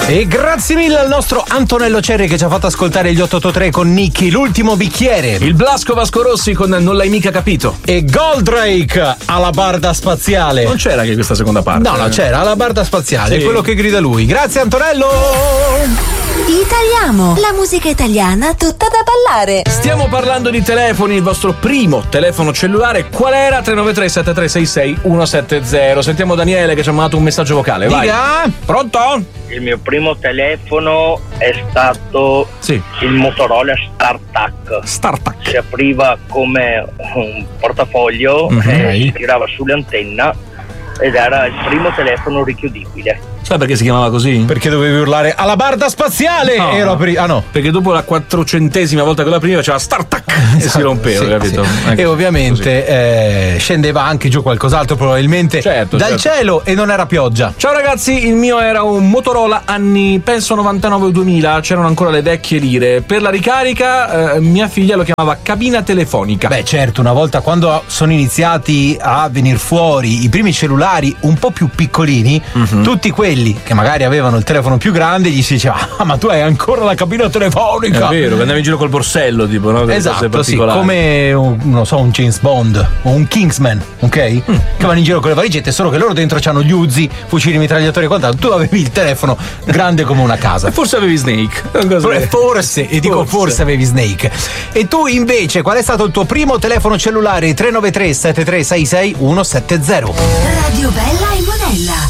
E grazie mille al nostro Antonello Cerri che ci ha fatto ascoltare gli 883 con Nicky, l'ultimo bicchiere. Il Blasco Vasco Rossi con Non l'hai mica capito. E Goldrake alla barda spaziale. Non c'era che questa seconda parte? No, c'era alla barda spaziale, sì. È quello che grida lui. Grazie Antonello. Italiamo, la musica italiana tutta da ballare. Stiamo parlando di telefoni, il vostro primo telefono cellulare qual era? 393 7366 170. Sentiamo Daniele che ci ha mandato un messaggio vocale. Vai. Diga. Pronto? Il mio primo telefono è stato il Motorola StarTAC. StarTAC. Si apriva come un portafoglio e si tirava sull'antenna ed era il primo telefono richiudibile. Sai perché si chiamava così? Perché dovevi urlare alla barda spaziale e lo apri. Ah no. Perché dopo la 400ª volta che lo apriva faceva StarTAC e si rompeva, capito? Sì. E ovviamente scendeva anche giù qualcos'altro probabilmente dal cielo e non era pioggia. Ciao ragazzi, il mio era un Motorola anni penso 99 o 2000, c'erano ancora le vecchie lire. Per la ricarica mia figlia lo chiamava cabina telefonica. Beh certo, una volta quando sono iniziati a venire fuori i primi cellulari un po' più piccolini, tutti quelli che magari avevano il telefono più grande gli si diceva ma tu hai ancora la cabina telefonica. È vero, che andavi in giro col borsello tipo, no? Esatto, sì, come non so, un James Bond o un Kingsman, ok? Che vanno in giro con le valigette, solo che loro dentro c'hanno gli Uzi, fucili mitragliatori e quant'altro. Tu avevi il telefono grande come una casa. E forse avevi Snake. Forse avevi Snake. E tu invece qual è stato il tuo primo telefono cellulare? 393 7366 170. Radio Bella e Monella.